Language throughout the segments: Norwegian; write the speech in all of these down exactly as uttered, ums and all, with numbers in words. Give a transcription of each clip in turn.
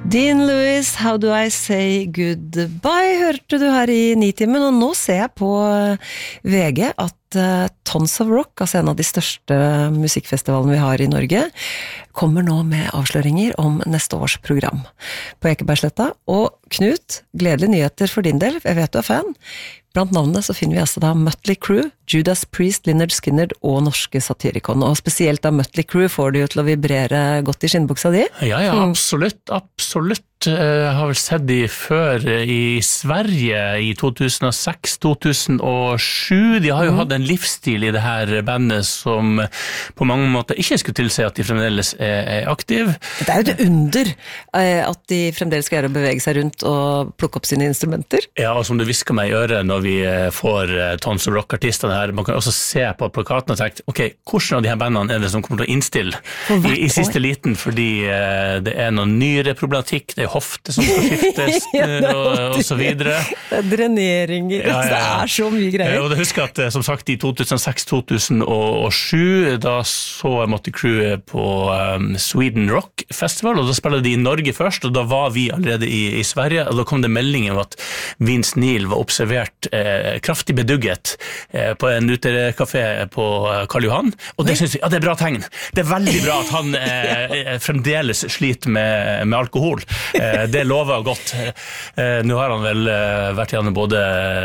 Dean Lewis, How Do I Say Goodbye, hørte du her i Nitimen, og nå ser jeg på V G at uh, Tons of Rock, altså en av de største musikkfestivalene vi har i Norge, kommer nå med avsløringer om neste års program på Ekebergsletta. Og Knut, gledelige nyheter for din del, jeg vet du er fan. Blant navnene så finner vi altså da Mötley Crüe, Judas Priest, Lynyrd Skynyrd og norske Satyricon. Og spesielt da Mötley Crüe får du jo til å vibrere godt i skinnbuksa di. Ja, ja, absolutt, absolutt. Jeg har vel sett de før i Sverige i to tusen og seks til to tusen og sju. De har jo mm. hatt en livsstil i det her bandet som på mange måter ikke skulle tilse at de fremdeles er aktive. Det er jo et under at de fremdeles skal gjøre å bevege seg rundt og plukke opp sine instrumenter. Ja, og som du visker meg i øret når vi får Tons of Rock-artistene her, man kan også se på plakaten og tenke, ok, hvordan av de her bandene er det som kommer til å innstille i, i siste liten, fordi det er noen nyere problematikk, det er hofte som skal skiftes ja, og, og så videre. Det er dreneringer, ja, ja, ja. Det er så mye greier. Ja, og det husker jeg at, som sagt, i to tusen og seks til to tusen og sju, da så jeg Mötley Crüe på um, Sweden Rock Festival, og da spillet de i Norge først, og da var vi allerede i, i Sverige, og da kom det melding om at Vince Neil var observert eh, kraftig bedugget eh, på en utekafé på Karl Johan, og det synes vi, ja, det er bra tegn. Det er veldig bra at han eh, fremdeles sliter med, med alkohol. Eh, det lover godt. Eh, nå har han vel eh, vært igjen både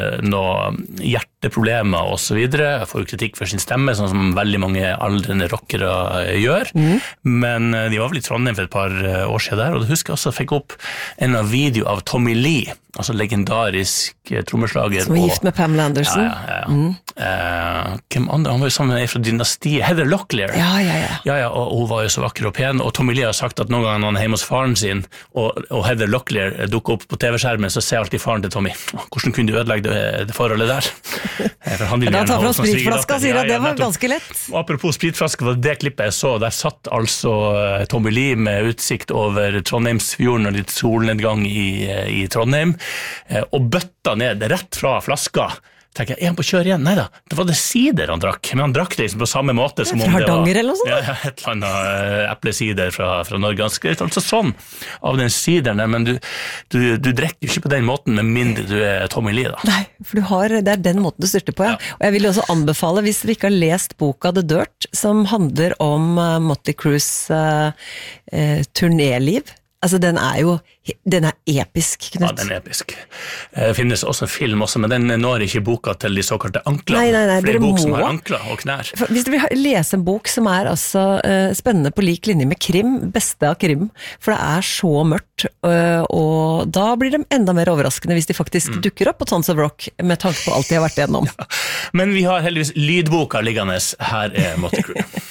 noen hjerteproblemer og så videre. Jeg får jo kritikk for sin stemme, sånn som veldig mange aldrende rockere gjør. Mm. Men eh, de var vel i Trondheim for et par år siden der, og det husker jeg også fikk opp en av video av Tommy Lee, altså legendarisk trommeslager. Som er gift med Pamela Anderson. Ja, ja, ja. Mm. Eh, hvem andre? Han var jo sammen med fra dynastiet. Heather Locklear. Ja, ja, ja. Ja, ja, og hun var jo så vakker og pen, og Tommy Lee har sagt at noen ganger han er hjemme hos faren sin, og, og Heather Locklear dukker opp på T V-skjermen, så ser alltid faren til Tommy. Hvordan kunne du ødelegge det, det forholdet der? For han da tar fra spritflaska, sier at det var ganske lett. Og apropos spritflaske, var det klippet jeg så, der satt altså Tommy Lee med utsikt over Trondheimsfjorden og litt solnedgang i, i Trondheim, og bøtta ned rett fra flaska. Tenker jeg, er han på kjør igjen? Neida, det var det sider han drakk, men han drakk det liksom på samme måte som om det var eller noe sånt? Ja, et eller annet eplesider fra, fra Norge. Han skrev altså sånn av den sideren, men du, du, du drikker jo ikke på den måten med mindre du er Tommy Lee da. Nei, for du har, det er den måten du styrter på, ja. Ja. Og jeg vil også anbefale, hvis dere ikke har lest boka The Dirt, som handler om uh, Mötley Crües uh, uh, turnéliv. Altså, den er jo, den er episk, Knut. Ja, den er episk. Det finnes også en film også, men den når ikke boka til de såkalte anklene. Nei, nei, nei, for det er en bok må. som har ankler og knær. For hvis dere vil lese en bok som er altså uh, spennende på lik linje med krim, beste av krim, for det er så mørkt, uh, og da blir det enda mer overraskende hvis de faktisk mm. dukker opp på Tons of Rock, med tanke på alt de har vært igjennom. Ja. Men vi har heldigvis lydboka liggende. Her er Mötley Crüe.